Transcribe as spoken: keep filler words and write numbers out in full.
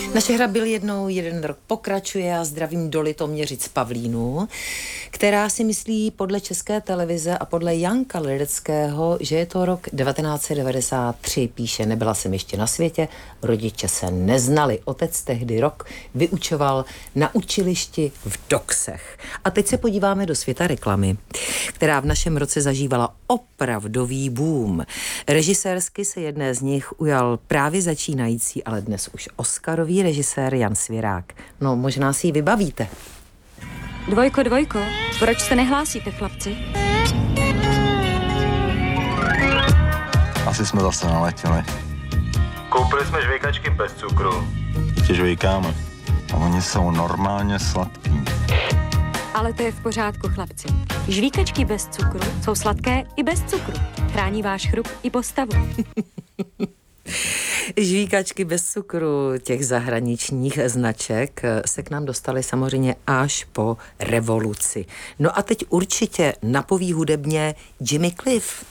Naše hra Byl jednou jeden rok pokračuje a zdravím do Litoměřic Pavlínu, která si myslí podle České televize a podle Janka Ledeckého, že je to rok devatenáct set devadesát tři. Píše, nebyla jsem ještě na světě, rodiče se neznali. Otec tehdy rok vyučoval na učilišti v Doksech. A teď se podíváme do světa reklamy, která v našem roce zažívala opravdový boom. Režisérsky se jedné z nich ujal právě začínající, ale dnes už oscarový režisér Jan Svěrák. No, možná si ji vybavíte. Dvojko, dvojko, proč se nehlásíte, chlapci? Asi jsme zase naletěli. Koupili jsme žvejkačky bez cukru. Tě žvejkáme. A oni jsou normálně sladký. Ale to je v pořádku, chlapci. Žvíkačky bez cukru jsou sladké i bez cukru. Chrání váš chrup i postavu. Žvíkačky bez cukru těch zahraničních značek se k nám dostaly samozřejmě až po revoluci. No a teď určitě napoví hudebně Jimmy Cliff.